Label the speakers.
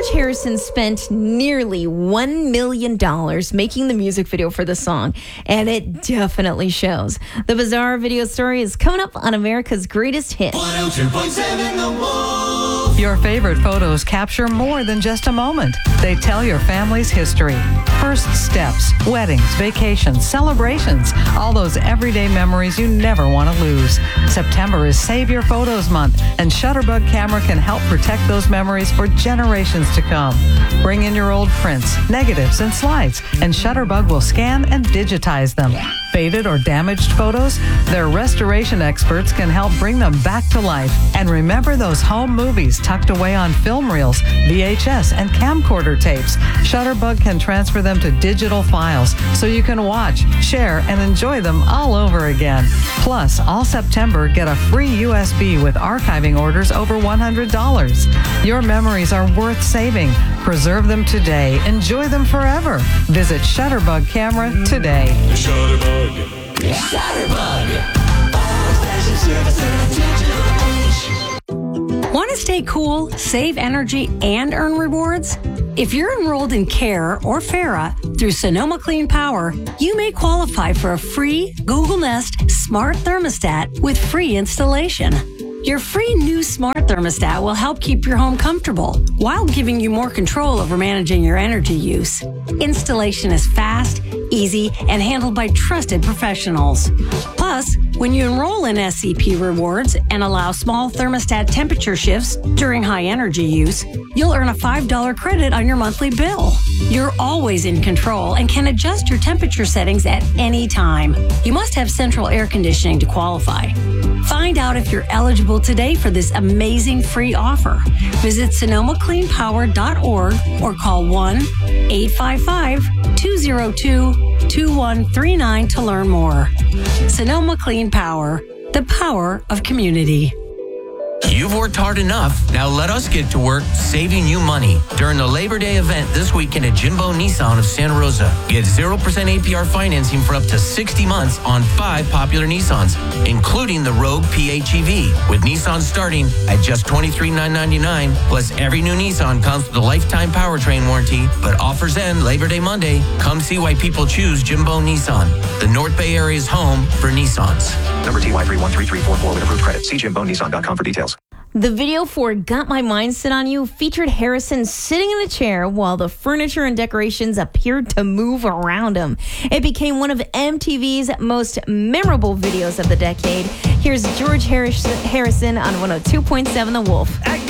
Speaker 1: George Harrison spent nearly $1 million making the music video for the song, and it definitely shows. The bizarre video story is coming up on America's Greatest Hits.
Speaker 2: 102.7 The Wolf.
Speaker 3: Your favorite photos capture more than just a moment. They tell your family's history. First steps, weddings, vacations, celebrations, all those everyday memories you never want to lose. September is Save Your Photos Month, and Shutterbug Camera can help protect those memories for generations to come. Bring in your old prints, negatives, and slides, and Shutterbug will scan and digitize them. Faded or damaged photos? Their restoration experts can help bring them back to life. And remember those home movies tucked away on film reels, VHS, and camcorder tapes? Shutterbug can transfer them to digital files so you can watch, share, and enjoy them all over again. Plus, all September, get a free USB with archiving orders over $100. Your memories are worth saving. Preserve them today. Enjoy them forever. Visit Shutterbug Camera today.
Speaker 2: Shutterbug. Shutterbug. Fashion service and digital.
Speaker 4: Want to stay cool, save energy, and earn rewards? If you're enrolled in CARE or FARA through Sonoma Clean Power, you may qualify for a free Google Nest smart thermostat with free installation. Your free new smart thermostat will help keep your home comfortable while giving you more control over managing your energy use. Installation is fast, easy, and handled by trusted professionals. Plus, when you enroll in SCP Rewards and allow small thermostat temperature shifts during high energy use, you'll earn a $5 credit on your monthly bill. You're always in control and can adjust your temperature settings at any time. You must have central air conditioning to qualify. Find out if you're eligible today for this amazing free offer. Visit SonomaCleanPower.org or call 1-855-202-2139 to learn more. Sonoma Clean Power, the power of community.
Speaker 5: You've worked hard enough. Now let us get to work saving you money. During the Labor Day event this weekend at Jimbo Nissan of Santa Rosa, get 0% APR financing for up to 60 months on 5 popular Nissans, including the Rogue PHEV, with Nissan starting at just $23,999. Plus, every new Nissan comes with a lifetime powertrain warranty, but offers end Labor Day Monday. Come see why people choose Jimbo Nissan, the North Bay area's home for Nissans.
Speaker 6: Number TY313344 with approved credit. See JimboNissan.com for details.
Speaker 1: The video for Got My Mind Set on You featured Harrison sitting in a chair while the furniture and decorations appeared to move around him. It became one of MTV's most memorable videos of the decade. Here's George Harrison on 102.7 The Wolf.